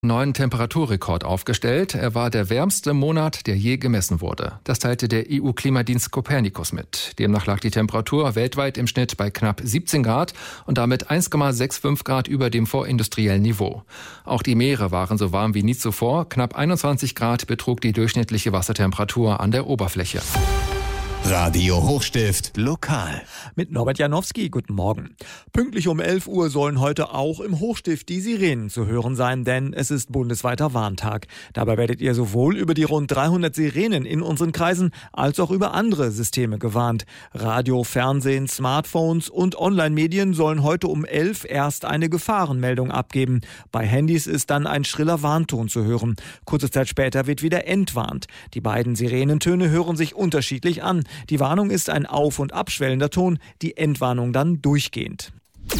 Neuen Temperaturrekord aufgestellt. Er war der wärmste Monat, der je gemessen wurde. Das teilte der EU-Klimadienst Copernicus mit. Demnach lag die Temperatur weltweit im Schnitt bei knapp 17 Grad und damit 1,65 Grad über dem vorindustriellen Niveau. Auch die Meere waren so warm wie nie zuvor. Knapp 21 Grad betrug die durchschnittliche Wassertemperatur an der Oberfläche. Radio Hochstift lokal. Mit Norbert Janowski, guten Morgen. Pünktlich um 11 Uhr sollen heute auch im Hochstift die Sirenen zu hören sein, denn es ist bundesweiter Warntag. Dabei werdet ihr sowohl über die rund 300 Sirenen in unseren Kreisen als auch über andere Systeme gewarnt. Radio, Fernsehen, Smartphones und Online-Medien sollen heute um 11 erst eine Gefahrenmeldung abgeben. Bei Handys ist dann ein schriller Warnton zu hören. Kurze Zeit später wird wieder entwarnt. Die beiden Sirenentöne hören sich unterschiedlich an. Die Warnung ist ein auf- und abschwellender Ton, die Entwarnung dann durchgehend.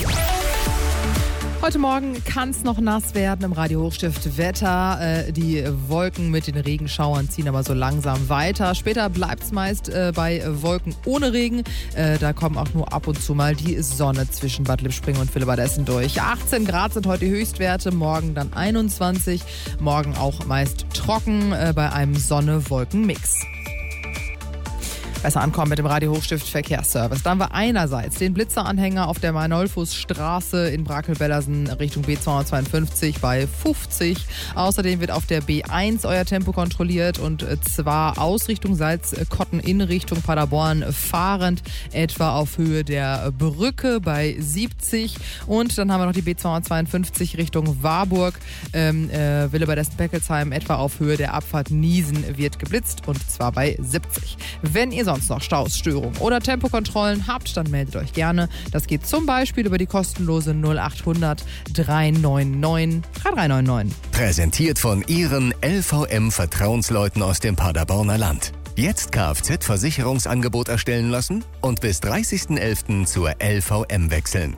Heute Morgen kann es noch nass werden im Radio Hochstift Wetter. Die Wolken mit den Regenschauern ziehen aber so langsam weiter. Später bleibt es meist bei Wolken ohne Regen. Da kommen auch nur ab und zu mal die Sonne zwischen Bad Lippspringe und Villebadessen durch. 18 Grad sind heute die Höchstwerte, morgen dann 21. Morgen auch meist trocken bei einem Sonne-Wolken-Mix. Besser ankommen mit dem Radio Hochstift Verkehrsservice. Da haben wir einerseits den Blitzeranhänger auf der Meinolfus-Straße in Brakel-Bellersen Richtung B252 bei 50. Außerdem wird auf der B1 euer Tempo kontrolliert und zwar aus Richtung Salzkotten in Richtung Paderborn fahrend, etwa auf Höhe der Brücke bei 70. Und dann haben wir noch die B252 Richtung Warburg, Villebadessen-Beckelsheim, etwa auf Höhe der Abfahrt Niesen wird geblitzt und zwar bei 70. Wenn ihr sonst noch Staus, Störungen oder Tempokontrollen habt, dann meldet euch gerne. Das geht zum Beispiel über die kostenlose 0800 399 3399. Präsentiert von Ihren LVM-Vertrauensleuten aus dem Paderborner Land. Jetzt Kfz-Versicherungsangebot erstellen lassen und bis 30.11. zur LVM wechseln.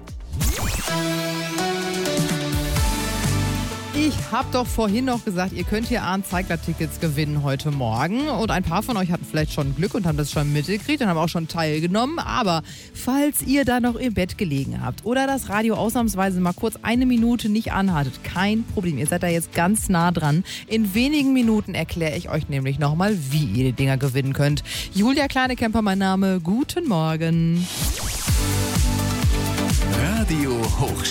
Ich habe doch vorhin noch gesagt, ihr könnt hier Arndt-Zeigler-Tickets gewinnen heute Morgen. Und ein paar von euch hatten vielleicht schon Glück und haben das schon mitgekriegt und haben auch schon teilgenommen. Aber falls ihr da noch im Bett gelegen habt oder das Radio ausnahmsweise mal kurz eine Minute nicht anhattet, kein Problem. Ihr seid da jetzt ganz nah dran. In wenigen Minuten erkläre ich euch nämlich nochmal, wie ihr die Dinger gewinnen könnt. Julia Kleinekemper, mein Name. Guten Morgen. Radio Hochstift.